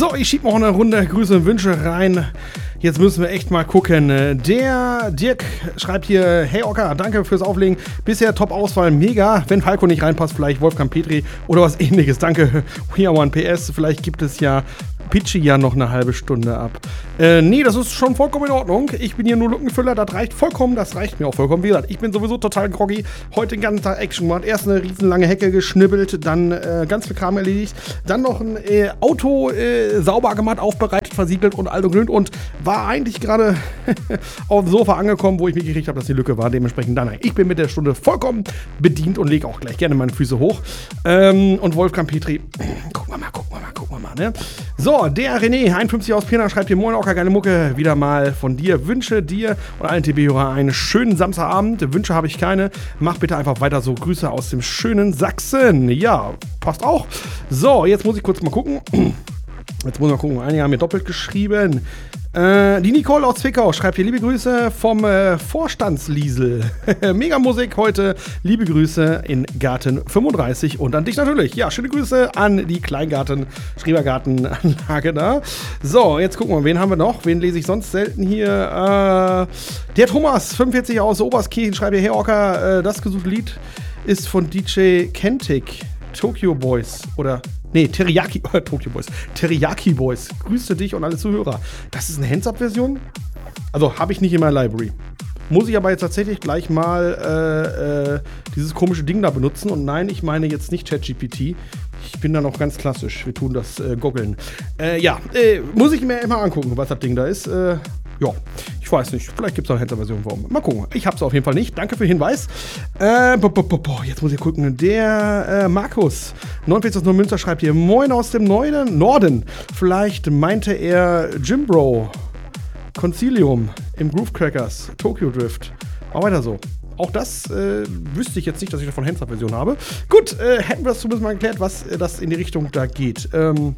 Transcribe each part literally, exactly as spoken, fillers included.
So, ich schieb noch eine Runde Grüße und Wünsche rein. Jetzt müssen wir echt mal gucken. Der Dirk schreibt hier, hey Ocker, danke fürs Auflegen. Bisher Top-Auswahl, mega. Wenn Falco nicht reinpasst, vielleicht Wolfgang Petri oder was ähnliches. Danke, We Are One P S. Vielleicht gibt es ja Pitchy ja noch eine halbe Stunde ab. Äh, nee, das ist schon vollkommen in Ordnung. Ich bin hier nur Lückenfüller, das reicht vollkommen, das reicht mir auch vollkommen. Wie gesagt, ich bin sowieso total groggy. Heute den ganzen Tag Action gemacht. Erst eine riesenlange Hecke geschnibbelt, dann äh, ganz viel Kram erledigt. Dann noch ein äh, Auto äh, sauber gemacht, aufbereitet, versiegelt und all und grün und war eigentlich gerade auf dem Sofa angekommen, wo ich mitgekriegt habe, dass die Lücke war. Dementsprechend dann, ich bin mit der Stunde vollkommen bedient und lege auch gleich gerne meine Füße hoch. Ähm, und Wolfgang Petri, gucken wir mal, gucken wir mal, gucken wir mal, ne? So, der René, einundfünfzig aus Pirna, schreibt hier, moin Ocker, geile Mucke, wieder mal von dir. Wünsche dir und allen T B-Hörern einen schönen Samstagabend. Wünsche habe ich keine. Mach bitte einfach weiter so. Grüße aus dem schönen Sachsen. Ja, passt auch. So, jetzt muss ich kurz mal gucken. Jetzt muss ich mal gucken. Einige haben mir doppelt geschrieben. Äh, die Nicole aus Zwickau schreibt hier, liebe Grüße vom äh, Vorstandsliesel. Mega Musik heute. Liebe Grüße in Garten fünfunddreißig und an dich natürlich. Ja, schöne Grüße an die Kleingarten, Schrebergartenanlage da. So, jetzt gucken wir, wen haben wir noch? Wen lese ich sonst selten hier? Äh, der Thomas, fünfundvierzig aus Oberskirchen, schreibt hier, hey Ocker, äh, das gesuchte Lied ist von D J Kentic, Tokyo Boys oder Nee, Teriyaki, äh, Tokyo Boys. Teriyaki Boys. Grüße dich und alle Zuhörer. Das ist eine Hands-Up-Version? Also, habe ich nicht in meiner Library. Muss ich aber jetzt tatsächlich gleich mal äh, äh, dieses komische Ding da benutzen. Und nein, ich meine jetzt nicht ChatGPT. Ich bin da noch ganz klassisch. Wir tun das äh, Goggeln. Äh, ja, äh, muss ich mir immer angucken, was das Ding da ist. Äh, ja, ich weiß nicht. Vielleicht gibt es auch eine Hands-Up-Version. Warum? Mal gucken. Ich habe es auf jeden Fall nicht. Danke für den Hinweis. Äh, bo, bo, bo, bo. Jetzt muss ich gucken. Der äh, Markus, neunundvierzig aus Neumünster, schreibt hier, moin aus dem Norden. Norden. Vielleicht meinte er Jimbro, Concilium im Groove Crackers, Tokyo Drift. Auch weiter so. Auch das äh, wüsste ich jetzt nicht, dass ich davon Hands-Up-Version habe. Gut, äh, hätten wir das zumindest mal erklärt, was äh, das in die Richtung da geht. Ähm,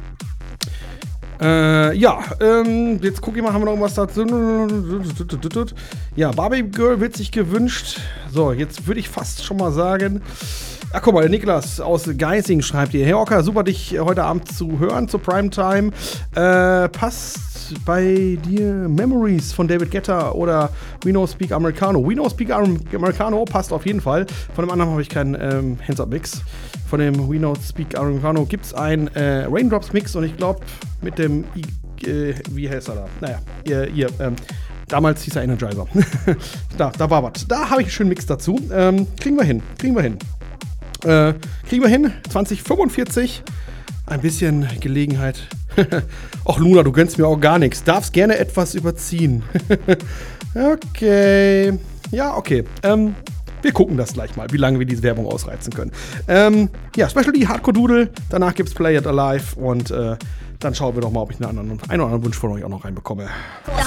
Äh, ja, ähm, jetzt gucke ich mal, haben wir noch irgendwas dazu? Ja, Barbie Girl wird sich gewünscht. So, jetzt würde ich fast schon mal sagen, ach guck mal, der Niklas aus Geising schreibt hier, hey Ocker, super dich heute Abend zu hören, zur Primetime. Äh, passt bei dir Memories von David Guetta oder We Know Speak Americano? We Know Speak Americano passt auf jeden Fall. Von dem anderen habe ich keinen ähm, Hands-Up-Mix. Von dem We Know Speak Americano gibt es einen äh, Raindrops-Mix und ich glaube mit dem, äh, wie heißt er da? Naja, ihr, ihr ähm, damals hieß er Energizer. da, da war was. Da habe ich einen schönen Mix dazu. Ähm, kriegen wir hin, kriegen wir hin. Äh, kriegen wir hin, zwanzig fünfundvierzig. Ein bisschen Gelegenheit. Och, Luna, du gönnst mir auch gar nichts. Darfst gerne etwas überziehen. Okay. Ja, okay. Ähm, wir gucken das gleich mal, wie lange wir diese Werbung ausreizen können. Ähm, ja, Specialty Hardcore Doodle. Danach gibt's Play It Alive. Und äh, dann schauen wir doch mal, ob ich einen, anderen, einen oder anderen Wunsch von euch auch noch reinbekomme.